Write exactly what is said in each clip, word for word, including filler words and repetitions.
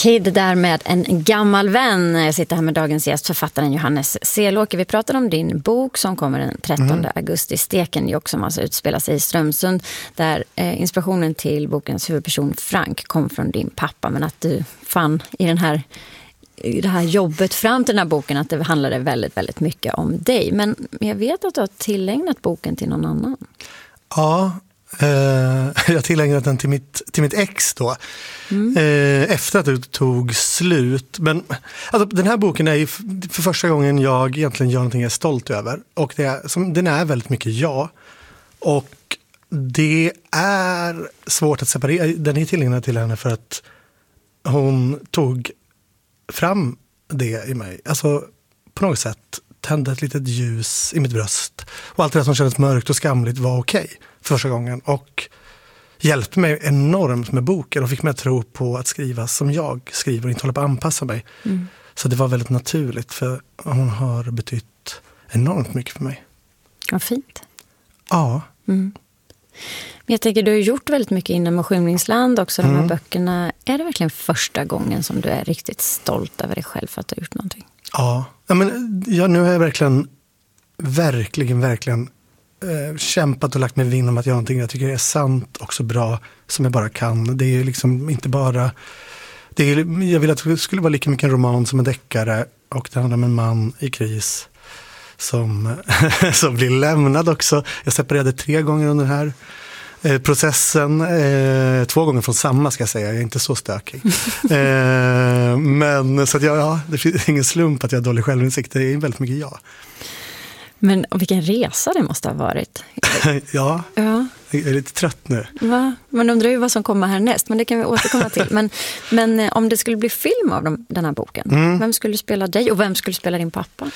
Kid där med En gammal vän. Jag sitter här med dagens gäst, författaren Johannes Selåker. Vi pratade om din bok som kommer den trettonde mm. augusti, Stekenjokk, som alltså utspelar sig i Strömsund, där eh, inspirationen till bokens huvudperson Frank kom från din pappa, men att du fann i den här i det här jobbet fram till den här boken att det handlade väldigt, väldigt mycket om dig. Men jag vet att du har tillägnat boken till någon annan. Ja, eh, jag har tillägnat den till mitt, till mitt ex då. Mm. Eh, efter att det tog slut. Men alltså, den här boken är ju för första gången jag egentligen gör någonting jag är stolt över. Och det är, som, den är väldigt mycket jag. Och det är svårt att separera. Den är tillägnad till henne för att hon tog fram det i mig. Alltså på något sätt tände ett litet ljus i mitt bröst. Och allt det som kändes mörkt och skamligt var okej för första gången. Och hjälpte mig enormt med boken och fick mig att tro på att skriva som jag skriver och inte hålla på att anpassa mig. Mm. Så det var väldigt naturligt, för hon har betytt enormt mycket för mig. Vad fint. Ja. Mm. Men jag tänker, du har gjort väldigt mycket inom och skymningsland också, de här mm. böckerna. Är det verkligen första gången som du är riktigt stolt över dig själv för att du har gjort någonting? Ja, ja men ja, nu har jag verkligen, verkligen, verkligen eh, kämpat och lagt mig vinn om att göra någonting jag tycker är sant och så bra som jag bara kan. Det är liksom inte bara... Det är, jag vill att det skulle vara lika mycket en roman som en deckare, och det handlar om en man i kris som, som blir lämnad också. Jag separerade tre gånger under den här eh, processen. Eh, två gånger från samma, ska jag säga. Jag är inte så stökig. eh, men så att jag, ja, det finns ingen slump att jag har dålig självinsikt. Det är väldigt mycket jag. Men och vilken resa det måste ha varit. ja, ja, jag är lite trött nu. Va? Man undrar ju vad som kommer härnäst, men det kan vi återkomma till. Men, men eh, om det skulle bli film av dem, den här boken, mm. vem skulle spela dig och vem skulle spela din pappa?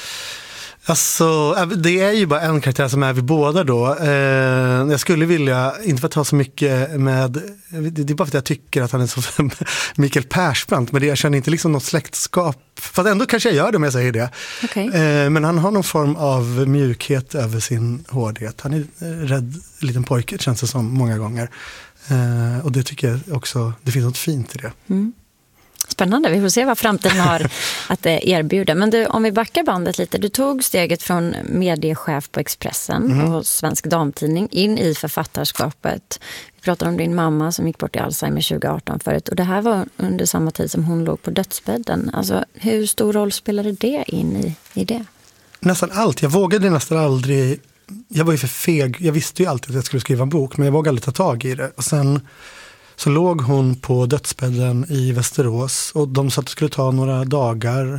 Alltså, det är ju bara en karaktär som är vi båda då. Eh, jag skulle vilja, inte för att ha så mycket med, det är bara för att jag tycker att han är så Mikael Persbrandt, men det, jag känner inte liksom något släktskap. Fast ändå kanske jag gör det om jag säger det. Okay. Eh, men han har någon form av mjukhet över sin hårdhet. Han är en rädd liten pojke, känns det som många gånger. Eh, och det tycker jag också, det finns något fint i det. Mm. Spännande, vi får se vad framtiden har att erbjuda. Men du, om vi backar bandet lite, du tog steget från mediechef på Expressen mm. och Svensk Damtidning in i författarskapet. Vi pratade om din mamma som gick bort i Alzheimer tjugo arton förut, och det här var under samma tid som hon låg på dödsbädden. Alltså, hur stor roll spelade det in i, i det? Nästan allt. Jag vågade nästan aldrig, jag var ju för feg, jag visste ju alltid att jag skulle skriva en bok, men jag vågade aldrig ta tag i det. Och sen så låg hon på dödsbädden i Västerås, och de sa att det skulle ta några dagar,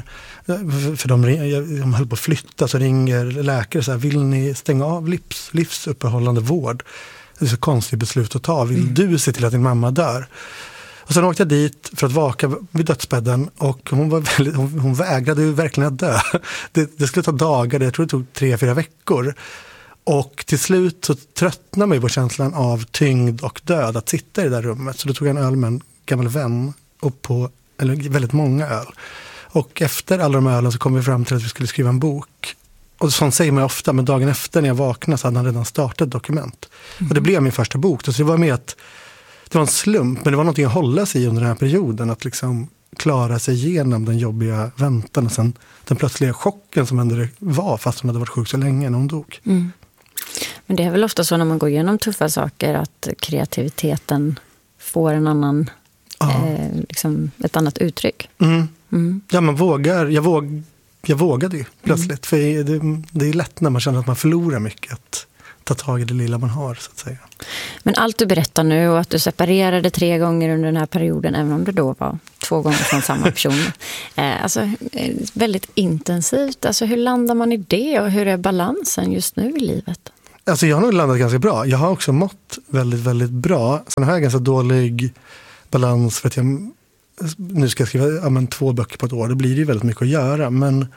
för de, de höll på att flytta, så ringer läkare så här: vill ni stänga av livs, livsuppehållande vård? Det är så konstigt beslut att ta. Vill mm. du se till att din mamma dör? Och sen åkte jag dit för att vaka vid dödsbädden, och hon, var väldigt, hon, hon vägrade ju verkligen att dö. Det, det skulle ta dagar, jag tror det tog tre, fyra veckor. Och till slut så tröttnade mig på känslan av tyngd och död att sitta i det där rummet. Så då tog jag en öl med en gammal vän, och på, eller väldigt många öl. Och efter alla de ölen så kom vi fram till att vi skulle skriva en bok. Och sånt säger man ofta, men dagen efter när jag vaknade så hade han redan startat dokument. Mm. Och det blev min första bok. Så det var med att det var en slump, men det var någonting att hålla sig i under den här perioden. Att liksom klara sig igenom den jobbiga väntan och sen den plötsliga chocken som ändå var, fast hon hade varit sjuk så länge när hon dog. Mm. Men det är väl ofta så när man går igenom tuffa saker att kreativiteten får en annan, eh, liksom ett annat uttryck. Mm. Mm. Ja, man vågar. Jag, våg, jag vågade ju plötsligt. Mm. För det, det är lätt när man känner att man förlorar mycket att ta tag i det lilla man har, så att säga. Men allt du berättar nu, och att du separerade tre gånger under den här perioden, även om det då var två gånger från samma person. Eh, alltså, väldigt intensivt. Alltså, hur landar man i det, och hur är balansen just nu i livet? Alltså, jag har nog landat ganska bra. Jag har också mått väldigt, väldigt bra. Sen har jag ganska dålig balans för att jag nu ska jag skriva ja, men, två böcker på ett år. Det blir ju väldigt mycket att göra, men,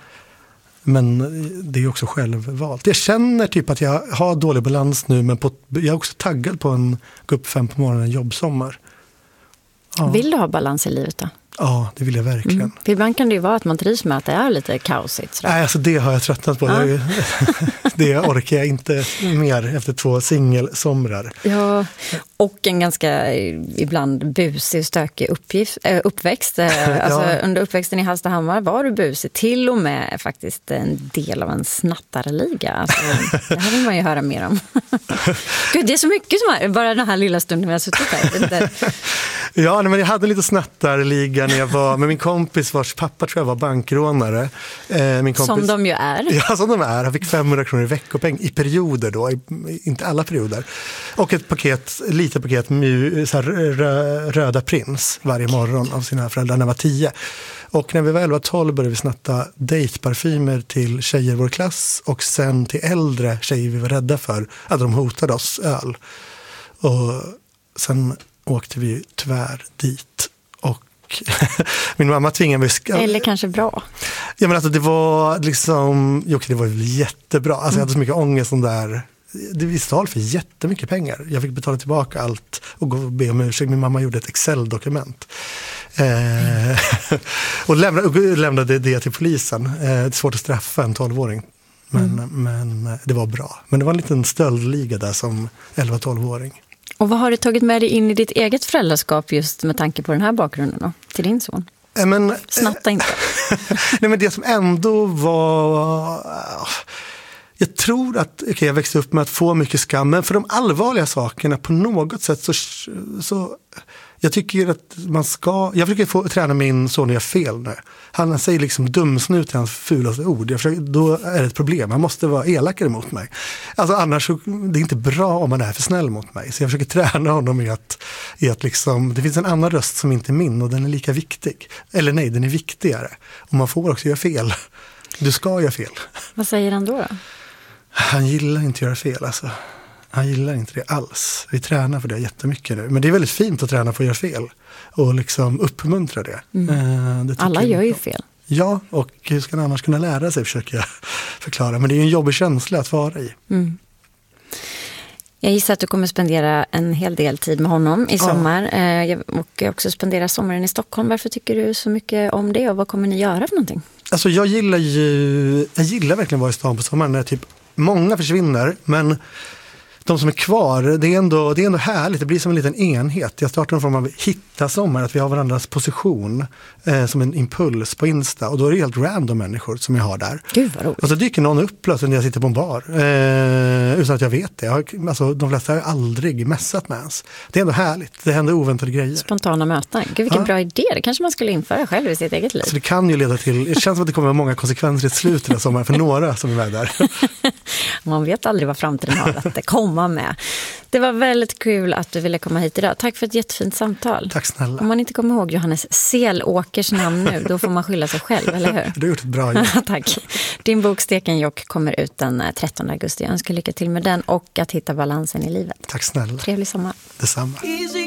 men det är också självvalt. Jag känner typ att jag har dålig balans nu, men på, jag är också taggad på en gå upp fem på morgonen jobbsommar. Ja. Vill du ha balans i livet då? Ja, det vill jag verkligen. Mm. För ibland kan det ju vara att man trivs med att det är lite kaosigt. Sådär. Nej, alltså det har jag tröttnat på. Ja. Det, det orkar jag inte mer efter två singelsomrar. Ja, och en ganska ibland busig och stökig uppgift, äh, uppväxt. Alltså, ja. Under uppväxten i Hallstahammar var du busig. Till och med faktiskt en del av en snattarliga. Alltså, det här vill man ju höra mer om. Gud, det är så mycket som är, bara den här lilla stunden vi har suttit här. Ja, men jag hade lite snattarliga när jag var med min kompis vars pappa tror jag var bankrånare. Eh, min kompis, som de ju är. Ja, som de är. Han fick femhundra kronor i veckopeng i perioder då, i, inte alla perioder. Och ett paket, lite paket mju, så här, rö, röda prins varje morgon av sina föräldrar när jag var tio. Och när vi var elva tolv började vi snatta dejtparfymer till tjejer i vår klass och sen till äldre tjejer vi var rädda för att de hotade oss öl. Och sen åkte vi tyvärr dit och min mamma tvingade mig... Ska... Eller kanske bra. Ja, men alltså det var liksom... Jo, det var ju jättebra. Alltså jag hade så mycket ångest om där. Det vi stal för jättemycket pengar. Jag fick betala tillbaka allt och gå och be om ursäkt. Min mamma gjorde ett Excel-dokument. Eh, och, lämnade, och lämnade det till polisen. Eh, det är svårt att straffa en tolvåring. Men, mm. men det var bra. Men det var en liten stöldliga där som elva tolvåring. Och vad har du tagit med dig in i ditt eget föräldraskap just med tanke på den här bakgrunden då, till din son? Men, Snatta inte. Nej, men det som ändå var... Jag tror att okay, jag växte upp med att få mycket skam, men för de allvarliga sakerna på något sätt så... så jag tycker att man ska... Jag försöker få träna min son att göra fel nu. Han säger liksom dumsnut i hans fulaste ord. Jag försöker, då är det ett problem. Han måste vara elakare mot mig. Alltså annars så, det är inte bra om man är för snäll mot mig. Så jag försöker träna honom i att, i att liksom, det finns en annan röst som inte är min och den är lika viktig. Eller nej, den är viktigare. Och man får också göra fel. Du ska göra fel. Vad säger han då då? Han gillar inte att göra fel alltså. Han gillar inte det alls. Vi tränar för det jättemycket nu. Men det är väldigt fint att träna för att göra fel. Och liksom uppmuntra det. Mm. det Alla gör ju fel. Ja, och hur ska man annars kunna lära sig, försöker jag förklara. Men det är ju en jobbig känsla att vara i. Mm. Jag gissar att du kommer spendera en hel del tid med honom i sommar. Ja. Och också spendera sommaren i Stockholm. Varför tycker du så mycket om det? Och vad kommer ni göra för någonting? Alltså jag gillar ju... Jag gillar verkligen att vara i stan på sommaren. När typ många försvinner, men... De som är kvar, det är, ändå, det är ändå härligt. Det blir som en liten enhet. Jag startar en form av hitta sommar, att vi har varandras position eh, som en impuls på Insta. Och då är det helt random människor som jag har där. Gud vad roligt. Och så dyker någon upp plötsligt när jag sitter på en bar. Eh, utan att jag vet det. Jag har, alltså, de flesta har jag aldrig mässat med ens. Det är ändå härligt. Det händer oväntade grejer. Spontana möten. Gud vilken ja. bra idé. Det kanske man skulle införa själv i sitt eget liv. Så det kan ju leda till, det känns som att det kommer vara många konsekvenser i slutet av sommaren för några som är med där. Man vet aldrig vad framtiden har att komma med. Det var väldigt kul att du ville komma hit idag. Tack för ett jättefint samtal. Tack snälla. Om man inte kommer ihåg Johannes Selåkers namn nu, då får man skylla sig själv, eller hur? Du har gjort ett bra jobb. Tack. Din bok Stekenjokk kommer ut den trettonde augusti. Jag önskar lycka till med den och att hitta balansen i livet. Tack snälla. Trevlig sommar. Detsamma.